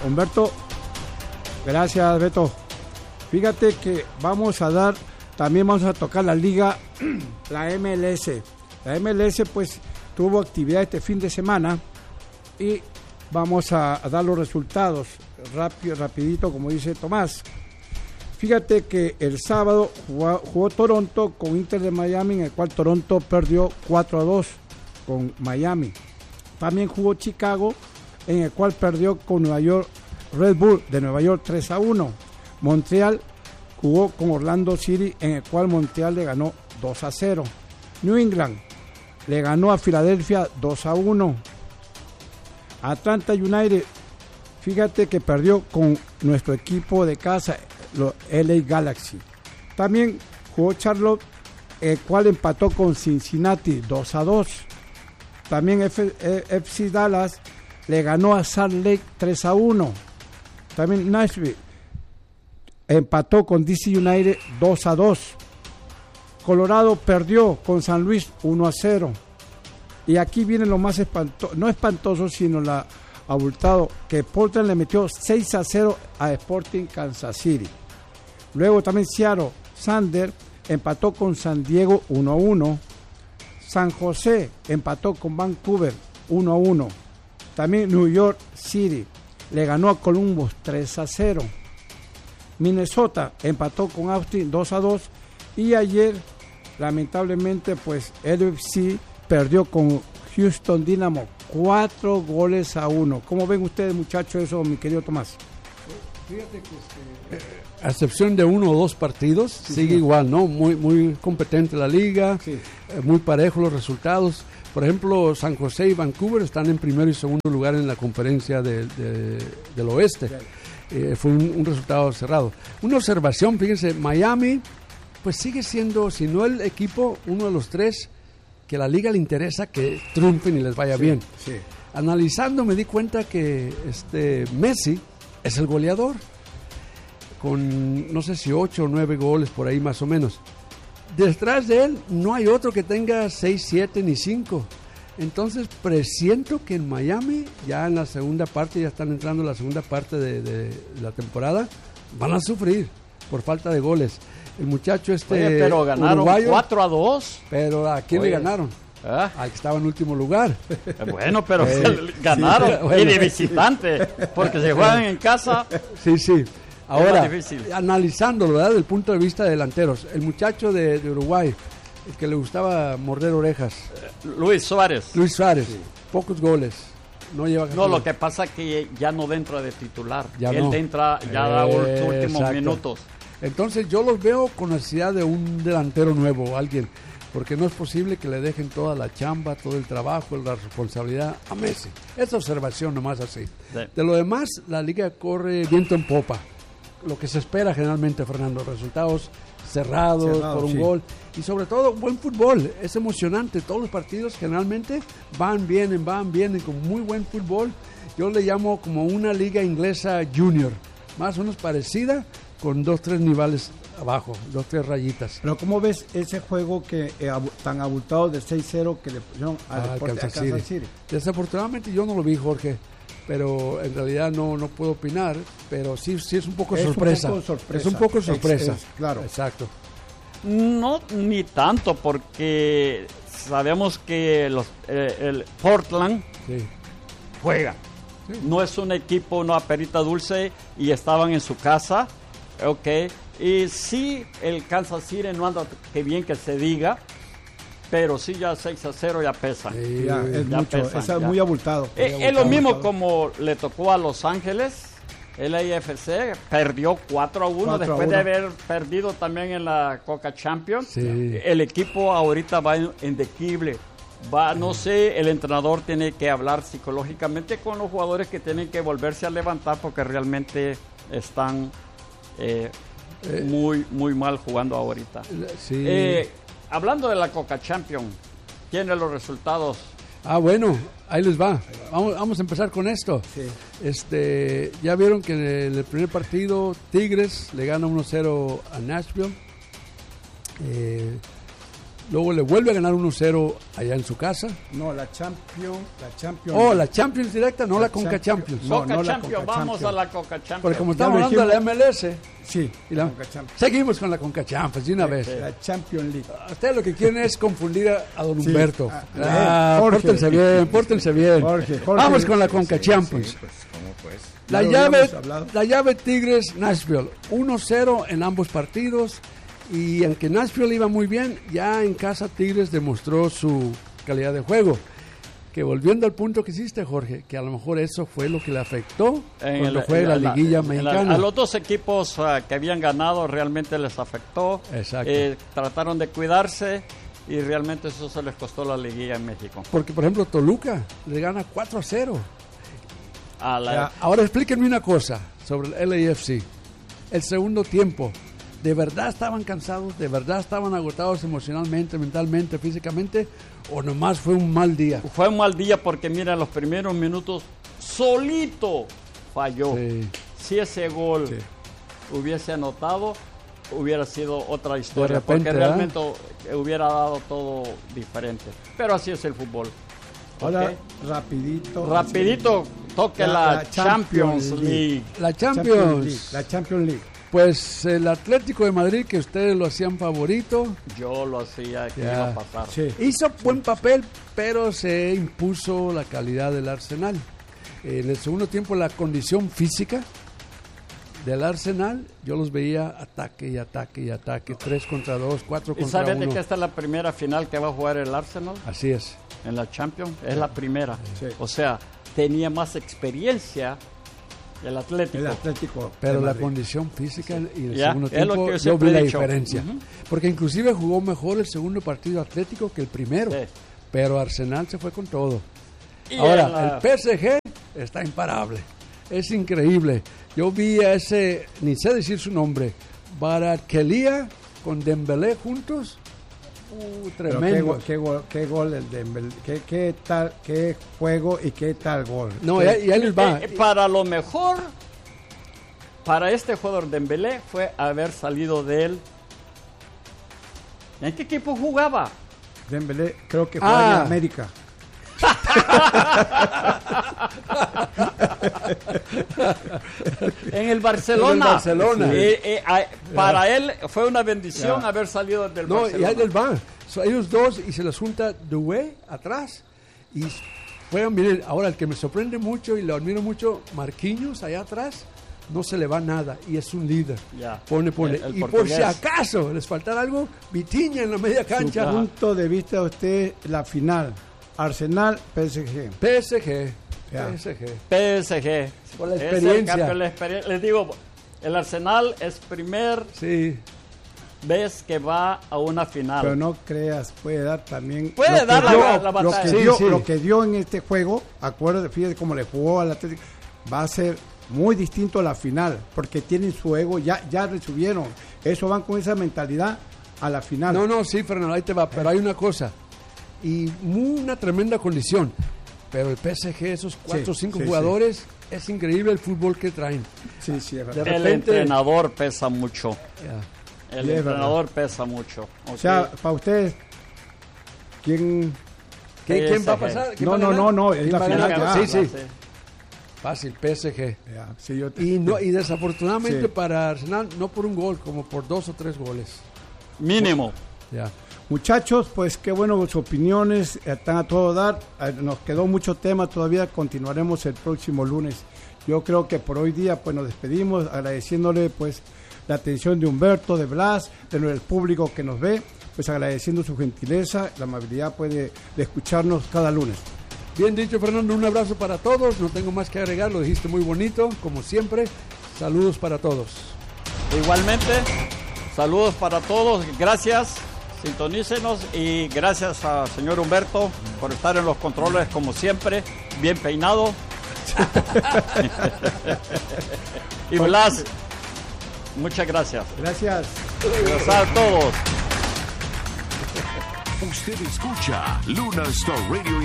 Humberto, gracias Beto. Fíjate que también vamos a tocar la liga, la MLS. La MLS pues tuvo actividad este fin de semana y vamos a dar los resultados rapidito, como dice Tomás. Fíjate que el sábado jugó Toronto con Inter de Miami, en el cual Toronto perdió 4-2 con Miami. También jugó Chicago, en el cual perdió con Nueva York, Red Bull de Nueva York 3-1. Montreal jugó con Orlando City, en el cual Montreal le ganó 2-0. New England le ganó a Filadelfia 2-1. Atlanta United, fíjate que perdió con nuestro equipo de casa, los LA Galaxy. También jugó Charlotte, el cual empató con Cincinnati 2-2. También FC Dallas le ganó a Salt Lake 3-1. También Nashville empató con DC United 2-2. Colorado perdió con San Luis 1-0. Y aquí viene lo más no espantoso, sino abultado, que Portland le metió 6-0 a Sporting Kansas City. Luego también Seattle Sander empató con San Diego 1-1. San José empató con Vancouver 1-1. También New York City le ganó a Columbus 3-0. Minnesota empató con Austin 2-2. Y ayer, lamentablemente, pues LFC perdió con Houston Dynamo 4-1. ¿Cómo ven ustedes, muchachos, eso, mi querido Tomás? Fíjate que a excepción de 1 o 2 partidos, sí, sigue igual, ¿no? Muy competente la liga, sí. Muy parejo los resultados. Por ejemplo, San José y Vancouver están en primero y segundo lugar en la conferencia del oeste. Fue un resultado cerrado. Una observación, fíjense, Miami, pues sigue siendo, si no el equipo, uno de los 3 que a la liga le interesa que triunfen y les vaya bien. Sí. Analizando me di cuenta que Messi es el goleador, con no sé si 8 o 9 goles por ahí más o menos. Detrás de él no hay otro que tenga 6, 7 ni 5. Entonces presiento que en Miami, ya en la segunda parte, ya están entrando en la segunda parte de la temporada, van a sufrir por falta de goles. El muchacho pero ganaron uruguayo, 4-2. Pero ¿a quién le ganaron? Al que estaba en último lugar. Bueno, pero ganaron, sí, bueno. Y de visitante, porque se juegan en casa. Sí. Ahora, analizándolo, ¿verdad? Desde el punto de vista de delanteros, el muchacho de Uruguay, el que le gustaba morder orejas. Luis Suárez. Sí. Pocos goles. No, lo que pasa es que ya no entra de titular. Él entra, ya da los últimos minutos. Entonces yo los veo con necesidad de un delantero nuevo, alguien, porque no es posible que le dejen toda la chamba, todo el trabajo, la responsabilidad a Messi. Esa observación nomás así. Sí. De lo demás, la liga corre viento en popa. Lo que se espera generalmente, Fernando, resultados cerrados por un gol y sobre todo buen fútbol. Es emocionante, todos los partidos generalmente vienen con muy buen fútbol. Yo le llamo como una liga inglesa junior, más o menos parecida, con 2-3 niveles abajo, 2-3 rayitas. Pero ¿cómo ves ese juego que tan abultado de 6-0 que le pusieron a Kansas City? Desafortunadamente yo no lo vi, Jorge, pero en realidad no puedo opinar, pero sí es un poco sorpresa. Es un poco sorpresa. Claro. Exacto. No, ni tanto, porque sabemos que el Portland juega. Sí. No es un equipo, una perita dulce, y estaban en su casa. Y sí, el Kansas City no anda que bien que se diga, pero sí ya 6-0 ya pesa. Sí, ya mucho, pesa, es muy abultado. Es lo mismo como le tocó a Los Ángeles, el AFC perdió 4-1 después de haber perdido también en la Coca Champions. Sí. El equipo ahorita va en declive. No sé, el entrenador tiene que hablar psicológicamente con los jugadores que tienen que volverse a levantar porque realmente están muy mal jugando ahora. Sí. Hablando de la Coca Champions, ¿tiene los resultados? Bueno, ahí les va. Vamos a empezar con esto. Sí. Ya vieron que en el primer partido Tigres le gana 1-0 a Nashville. luego le vuelve a ganar 1-0 allá en su casa. No, la Champions. Oh, la Champions directa, no la Conca Champions. Coca Champions, vamos a la Coca Champions. Porque como estamos hablando de la MLS, sí, y la Conca Champions. Seguimos con la Conca Champions de una vez. La Champions League. Ustedes lo que quieren es confundir a don Humberto. Jorge. Pórtense bien. Jorge, vamos con la Conca Champions. Sí, pues, ¿cómo pues? La llave Tigres-Nashville, 1-0 en ambos partidos. Y aunque Nashville iba muy bien, ya en casa Tigres demostró su calidad de juego. Que volviendo al punto que hiciste, Jorge, que a lo mejor eso fue lo que le afectó cuando fue la liguilla mexicana. A los dos equipos que habían ganado realmente les afectó. Exacto. Trataron de cuidarse y realmente eso se les costó la liguilla en México. Porque, por ejemplo, Toluca le gana 4-0. Ahora explíquenme una cosa sobre el LAFC. El segundo tiempo. ¿De verdad estaban cansados? ¿De verdad estaban agotados emocionalmente, mentalmente, físicamente? ¿O nomás fue un mal día? Fue un mal día porque, mira, en los primeros minutos solito falló. Sí. Si ese gol hubiese anotado, hubiera sido otra historia. Repente, porque realmente hubiera dado todo diferente. Pero así es el fútbol. Ahora, rapidito, toque la Champions League. La Champions League. Pues el Atlético de Madrid, que ustedes lo hacían favorito. Yo lo hacía que iba a pasar. Sí. Hizo buen papel, pero se impuso la calidad del Arsenal. En el segundo tiempo, la condición física del Arsenal, yo los veía ataque y ataque y ataque. 3 contra 2, 4 contra 1. ¿Y sabes de que esta es la primera final que va a jugar el Arsenal? Así es. En la Champions, es la primera. Sí. O sea, tenía más experiencia el Atlético. Pero la condición física y el segundo es tiempo, lo que yo vi la dicho. diferencia. Porque inclusive jugó mejor el segundo partido Atlético que el primero. Sí. Pero Arsenal se fue con todo. Y Ahora, el PSG está imparable. Es increíble. Yo vi a ese, ni sé decir su nombre, Baratkelia con Dembélé juntos. Tremendo. ¿Qué gol el Dembélé? ¿Qué juego y qué tal gol? No, y ahí les va. Para lo mejor, para este jugador Dembélé fue haber salido de él. ¿En qué equipo jugaba? Dembélé, creo que fue en América. En el Barcelona. Para él fue una bendición haber salido del Barcelona. Y ahí les va. Ellos dos y se les junta Doué atrás y juegan bien. Ahora el que me sorprende mucho y lo admiro mucho, Marquinhos allá atrás, no se le va nada y es un líder. Pone. Y por si acaso les faltara algo, Vitinha en la media cancha. Su punto de vista usted, la final, Arsenal, PSG. PSG. Por la experiencia. Les digo, el Arsenal es primer vez que va a una final. Pero no creas, puede dar también... Puede dar la batalla. Lo que dio en este juego, acuérdate, fíjate cómo le jugó al Atlético, va a ser muy distinto a la final, porque tienen su ego, ya recibieron. Eso van con esa mentalidad a la final. No, sí, Fernando, ahí te va, pero hay una cosa, y una tremenda condición, pero el PSG, esos 4 o 5 jugadores, es increíble el fútbol que traen. Sí, es verdad. El entrenador pesa mucho. El entrenador pesa mucho. Okay. O sea, para ustedes, ¿quién va a pasar? No, es la final. Sí. Fácil, PSG. Y desafortunadamente para Arsenal, no por un gol, como por 2 o 3 goles. Mínimo. Muchachos, pues qué bueno sus opiniones, están a todo dar. Nos quedó mucho tema todavía, continuaremos el próximo lunes. Yo creo que por hoy día pues nos despedimos agradeciéndole pues la atención de Humberto, de Blas, del público que nos ve, pues agradeciendo su gentileza, la amabilidad pues de escucharnos cada lunes. Bien dicho, Fernando, un abrazo para todos, no tengo más que agregar, lo dijiste muy bonito, como siempre, saludos para todos. Igualmente, saludos para todos, gracias, sintonícenos y gracias al señor Humberto por estar en los controles como siempre, bien peinado. Y Blas, muchas gracias. Gracias. Gracias a todos. Usted escucha Luna Star Radio